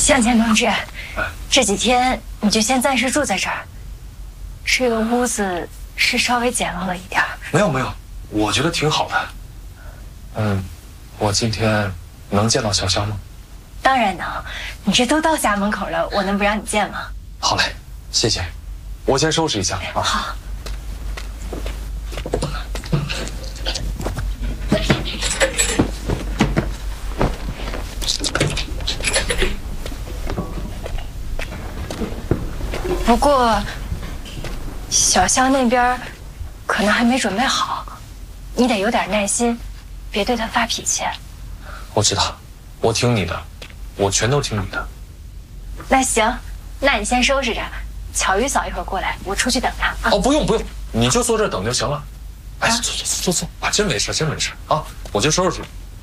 向前同志，这几天你就先暂时住在这儿。这个屋子是稍微简陋了一点。 没有，我觉得挺好的。我今天能见到小香吗？ 当然能，你这都到家门口了，我能不让你见吗？ 好嘞，谢谢。我先收拾一下啊。 好。不过，小香那边可能还没准备好，你得有点耐心，别对她发脾气。 我知道，我听你的，我全都听你的。 那行，那你先收拾着，巧玉嫂一会儿过来，我出去等她啊。 哦，不用，你就坐这儿等就行了。哎，坐啊，真没事啊，我就收拾。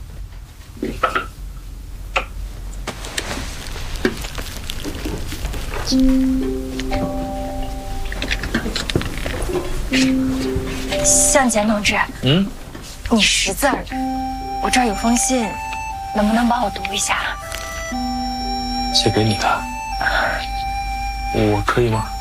向前同志，你识字儿，我这儿有封信，能不能帮我读一下？ 写给你的，我可以吗？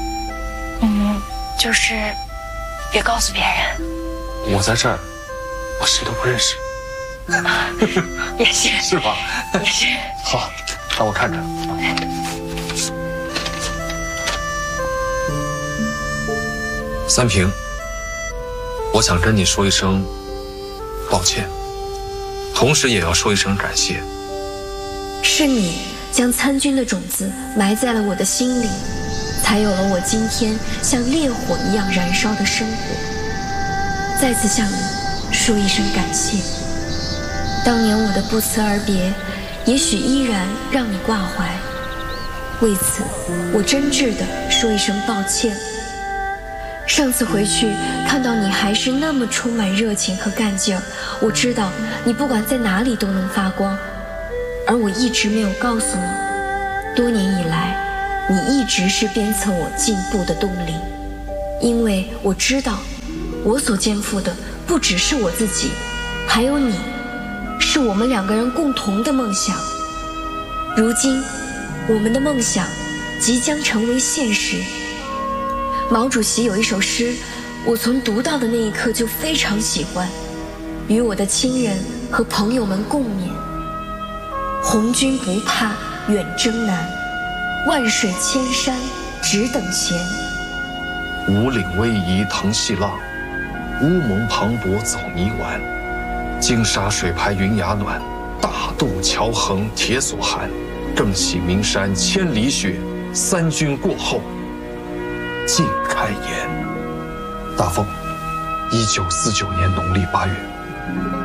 就是别告诉别人。 我在这儿，我谁都不认识。 也是， 是吧？ 也是。 好，让我看看。三平，我想跟你说一声抱歉，同时也要说一声感谢。 是你将参军的种子埋在了我的心里，才有了我今天像烈火一样燃烧的生活。再次向你说一声感谢。当年我的不辞而别，也许依然让你挂怀，为此我真挚地说一声抱歉。上次回去看到你还是那么充满热情和干劲儿，我知道你不管在哪里都能发光，而我一直没有告诉你，多年以来你一直是鞭策我进步的动力，因为我知道我所肩负的不只是我自己，还有你，是我们两个人共同的梦想。如今我们的梦想即将成为现实。毛主席有一首诗，我从读到的那一刻就非常喜欢，与我的亲人和朋友们共勉：红军不怕远征难，万水千山只等闲。 五岭逶迤腾细浪，乌蒙磅礴走泥丸。金沙水排云崖暖，大渡桥横铁索寒。正气名山千里雪，三军过后尽开颜。大凤，1949年农历8月。